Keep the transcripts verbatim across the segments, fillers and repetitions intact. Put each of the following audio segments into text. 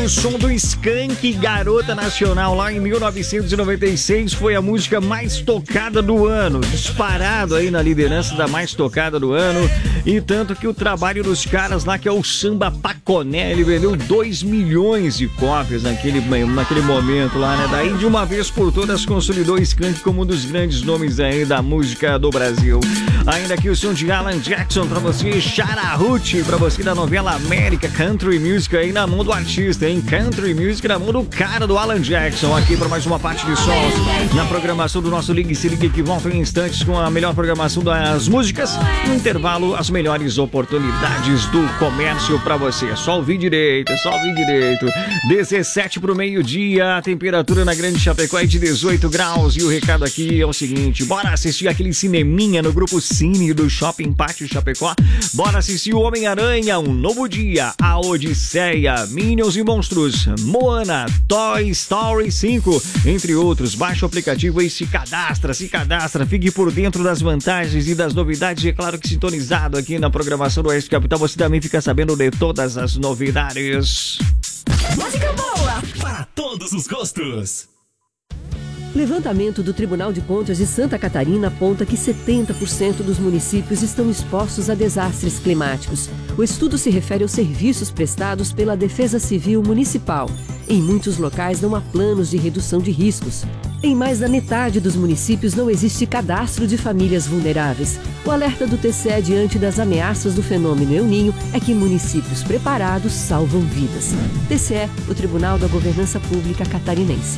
o som do Skank, Garota Nacional, lá em mil novecentos e noventa e seis, foi a música mais tocada do ano, disparado aí na liderança da mais tocada do ano, e tanto que o trabalho dos caras lá, que é o Samba Paconé, ele vendeu dois milhões de cópias naquele, naquele momento lá, né? Daí, de uma vez por todas, consolidou o Skank como um dos grandes nomes aí da música do Brasil. Ainda aqui o som de Alan Jackson pra você, Chararuti pra você da novela América, Country Music aí na mão do artista, hein? Country Music na mão do cara do Alan Jackson, aqui pra mais uma parte de sons na programação do nosso Ligue Se Ligue, que volta em instantes com a melhor programação das músicas. No intervalo, as melhores oportunidades do comércio pra você. Só ouvir direito, só ouvir direito. dezessete pro meio-dia, a temperatura na Grande Chapecó é de dezoito graus, e o recado aqui é o seguinte: bora assistir aquele cineminha no grupo Cine do Shopping Pátio Chapecó. Bora assistir o Homem-Aranha, Um Novo Dia, A Odisseia, Minions e Monstros, Moana, Toy Story cinco, entre outros. Baixa o aplicativo e se cadastra, se cadastra, fique por dentro das vantagens e das novidades, e é claro que sintonizado aqui na programação do Oeste Capital, você também fica sabendo de todas as novidades. Música boa para todos os gostos. Levantamento do Tribunal de Contas de Santa Catarina aponta que setenta por cento dos municípios estão expostos a desastres climáticos. O estudo se refere aos serviços prestados pela Defesa Civil Municipal. Em muitos locais não há planos de redução de riscos. Em mais da metade dos municípios não existe cadastro de famílias vulneráveis. O alerta do T C E diante das ameaças do fenômeno El Niño é que municípios preparados salvam vidas. T C E, o Tribunal da Governança Pública Catarinense.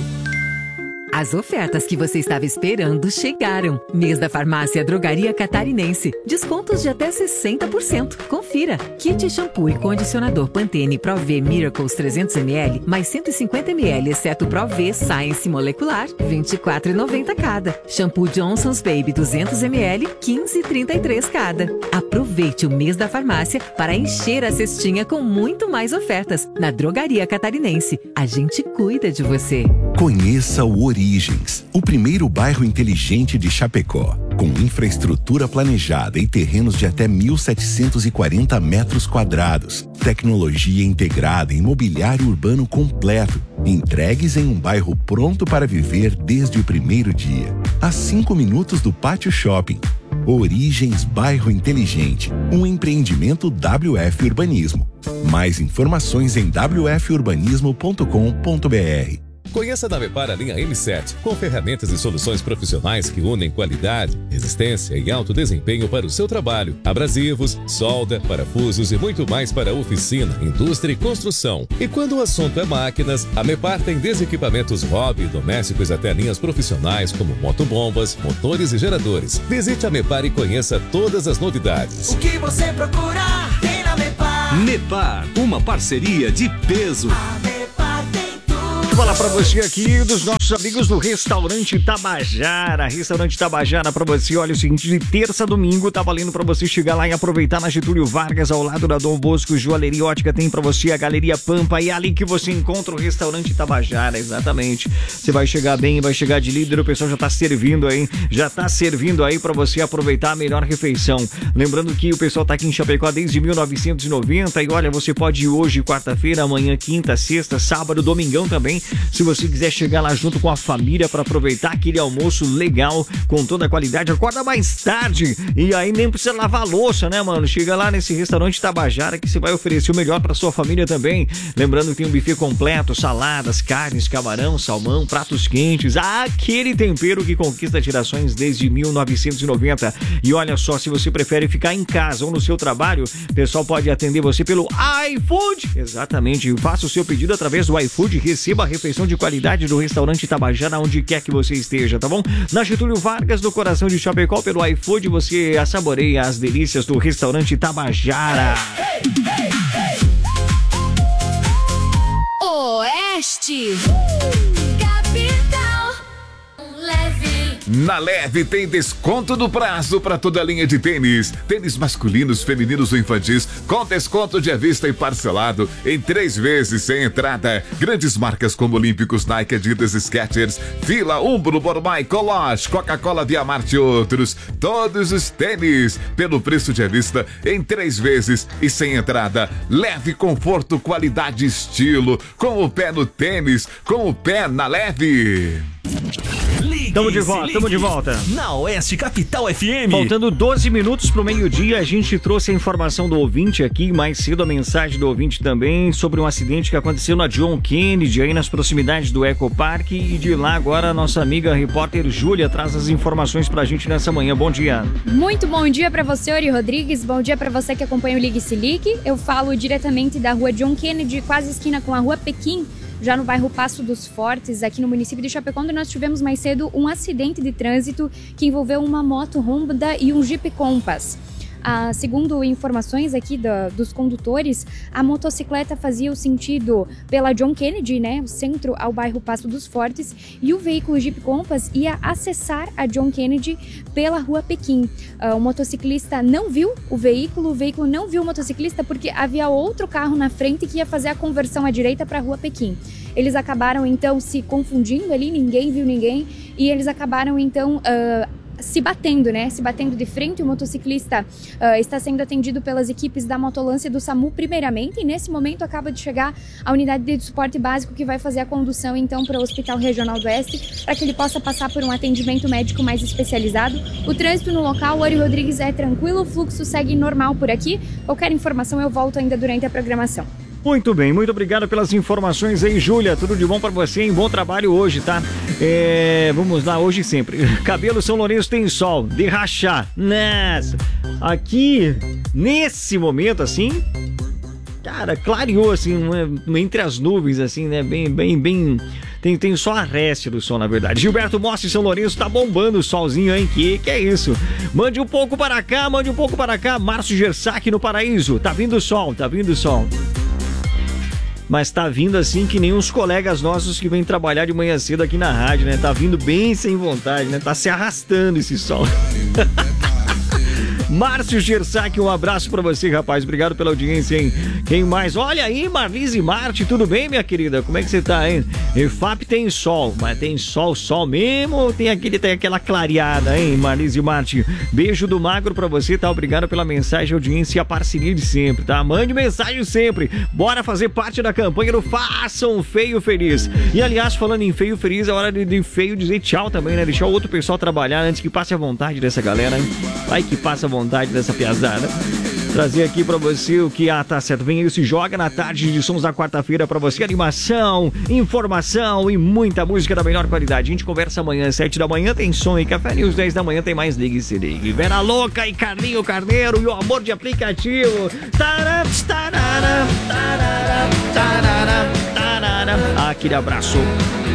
As ofertas que você estava esperando chegaram. Mês da Farmácia Drogaria Catarinense. Descontos de até sessenta por cento. Confira. Kit shampoo e condicionador Pantene Pro V Miracles trezentos mililitros mais cento e cinquenta mililitros, exceto Pro V Science Molecular, vinte e quatro reais e noventa centavos cada. Shampoo Johnson's Baby duzentos mililitros, quinze reais e trinta e três centavos cada. Aproveite o mês da farmácia para encher a cestinha com muito mais ofertas. Na Drogaria Catarinense. A gente cuida de você. Conheça o Origens, o primeiro bairro inteligente de Chapecó, com infraestrutura planejada e terrenos de até mil setecentos e quarenta metros quadrados, tecnologia integrada e mobiliário urbano completo, entregues em um bairro pronto para viver desde o primeiro dia, a cinco minutos do Pátio Shopping. Origens Bairro Inteligente, um empreendimento W F Urbanismo. Mais informações em w f urbanismo ponto com ponto b r. Conheça da Mepar a linha M sete, com ferramentas e soluções profissionais que unem qualidade, resistência e alto desempenho para o seu trabalho. Abrasivos, solda, parafusos e muito mais para oficina, indústria e construção. E quando o assunto é máquinas, a Mepar tem desde equipamentos hobby e domésticos até linhas profissionais como motobombas, motores e geradores. Visite a Mepar e conheça todas as novidades. O que você procura tem na Mepar. Mepar, uma parceria de peso. Vou falar pra você aqui dos nossos amigos do Restaurante Tabajara. Restaurante Tabajara pra você, olha o seguinte, de terça a domingo tá valendo pra você chegar lá e aproveitar na Getúlio Vargas, ao lado da Dom Bosco Joalheria Ótica. Tem pra você a Galeria Pampa, e é ali que você encontra o Restaurante Tabajara, exatamente. Você vai chegar bem, vai chegar de líder, o pessoal já tá servindo aí, já tá servindo aí pra você aproveitar a melhor refeição. Lembrando que o pessoal tá aqui em Chapecó desde mil novecentos e noventa, e olha, você pode ir hoje, quarta-feira, amanhã, quinta, sexta, sábado, domingão também, se você quiser chegar lá junto com a família para aproveitar aquele almoço legal, com toda a qualidade. Acorda mais tarde e aí nem precisa lavar a louça, né, mano? Chega lá nesse Restaurante Tabajara que você vai oferecer o melhor para sua família também. Lembrando que tem um buffet completo, saladas, carnes, camarão, salmão, pratos quentes, aquele tempero que conquista gerações desde mil novecentos e noventa. E olha só, se você prefere ficar em casa ou no seu trabalho, o pessoal pode atender você pelo iFood. Exatamente, faça o seu pedido através do iFood e receba a refeição de qualidade do Restaurante Tabajara onde quer que você esteja, tá bom? Na Getúlio Vargas, no coração de Chapecó, pelo iFood, você saboreia as delícias do Restaurante Tabajara. Hey, hey, hey, hey. Oeste Capital Leve. Na Leve tem desconto do prazo para toda a linha de tênis. Tênis masculinos, femininos ou infantis com desconto de à vista e parcelado em três vezes sem entrada. Grandes marcas como Olímpicos, Nike, Adidas, Skechers, Fila, Umbro, Bormai, Coloche, Coca-Cola, Via Marte e outros. Todos os tênis pelo preço de à vista em três vezes e sem entrada. Leve, conforto, qualidade e estilo. Com o pé no tênis, com o pé na Leve. Tamo de volta, tamo de volta. Na Oeste Capital F M. Faltando doze minutos pro meio-dia, a gente trouxe a informação do ouvinte aqui, mais cedo a mensagem do ouvinte também, sobre um acidente que aconteceu na John Kennedy, aí nas proximidades do Eco Park, e de lá agora a nossa amiga repórter Júlia traz as informações pra gente nessa manhã. Bom dia. Muito bom dia pra você, Ori Rodrigues, bom dia pra você que acompanha o Ligue Se Ligue. Eu falo diretamente da rua John Kennedy, quase esquina com a rua Pequim, já no bairro Passo dos Fortes, aqui no município de Chapecó, onde nós tivemos mais cedo um acidente de trânsito que envolveu uma moto Honda e um Jeep Compass. Ah, segundo informações aqui da, dos condutores, a motocicleta fazia o sentido pela John Kennedy, né, o centro ao bairro Passo dos Fortes, e o veículo Jeep Compass ia acessar a John Kennedy pela rua Pequim. Ah, o motociclista não viu o veículo, o veículo não viu o motociclista porque havia outro carro na frente que ia fazer a conversão à direita para a rua Pequim. Eles acabaram então se confundindo ali, ninguém viu ninguém, e eles acabaram então Uh, se batendo, né? Se batendo de frente. O motociclista uh, está sendo atendido pelas equipes da Motolância e do SAMU primeiramente, e nesse momento acaba de chegar a unidade de suporte básico que vai fazer a condução então para o Hospital Regional do Oeste, para que ele possa passar por um atendimento médico mais especializado. O trânsito no local, Ori Rodrigues, é tranquilo, o fluxo segue normal por aqui. Qualquer informação eu volto ainda durante a programação. Muito bem, muito obrigado pelas informações aí, Júlia. Tudo de bom pra você, hein? Bom trabalho hoje, tá? É, vamos lá, hoje e sempre. Cabelo São Lourenço tem sol, de rachar. Nossa, aqui, nesse momento, assim, cara, clareou, assim, entre as nuvens, assim, né? Bem, bem, bem... Tem, tem só a reste do sol, na verdade. Gilberto Mossi, São Lourenço, tá bombando o solzinho, hein? Que que é isso? Mande um pouco para cá, mande um pouco para cá. Márcio Gersac no Paraíso. Tá vindo o sol, tá vindo o sol. Mas tá vindo assim que nem uns colegas nossos que vêm trabalhar de manhã cedo aqui na rádio, né? Tá vindo bem sem vontade, né? Tá se arrastando esse sol. Márcio Gersac, um abraço pra você, rapaz. Obrigado pela audiência, hein? Quem mais? Olha aí, Marlise Marte, tudo bem, minha querida? Como é que você tá, hein? E F A P tem sol, mas tem sol, sol mesmo ou tem, aquele, tem aquela clareada, hein, Marlise Marte? Beijo do Magro pra você, tá? Obrigado pela mensagem, audiência e a parceria de sempre, tá? Mande mensagem sempre. Bora fazer parte da campanha do Façam Feio Feliz. E, aliás, falando em feio feliz, é hora de, de feio dizer tchau também, né? Deixar o outro pessoal trabalhar antes que passe a vontade dessa galera, hein? Vai que passa a vontade dessa piazada. Trazer aqui pra você o que, ah, tá certo, vem aí, se joga na tarde de sons da quarta-feira pra você, animação, informação e muita música da melhor qualidade. A gente conversa amanhã, às sete da manhã tem som e café, e às dez da manhã tem mais Ligue Se Ligue. Vera Louca e Carlinho Carneiro e o amor de aplicativo. Taram, taram, taram, taram, taram. Aquele abraço.